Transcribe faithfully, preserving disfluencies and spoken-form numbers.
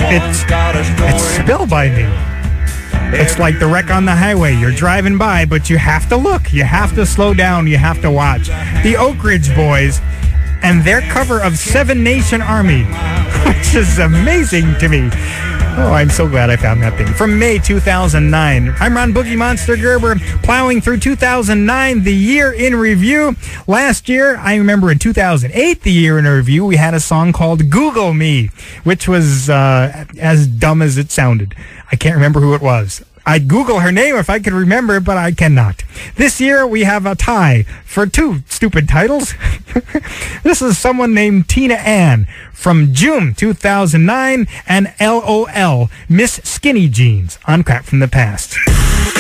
It's, it's spellbinding. It's like the wreck on the highway. You're driving by, but you have to look. You have to slow down. You have to watch. The Oak Ridge Boys and their cover of Seven Nation Army, which is amazing to me. Oh, I'm so glad I found that thing. From May two thousand nine. I'm Ron Boogie Monster Gerber, plowing through two thousand nine, the year in review. Last year, I remember in two thousand eight, the year in review, we had a song called Google Me, which was uh, as dumb as it sounded. I can't remember who it was. I'd Google her name if I could remember, but I cannot. This year, we have a tie for two stupid titles. This is someone named Tina Ann from June two thousand nine and L O L, Miss Skinny Jeans on Crap from the Past.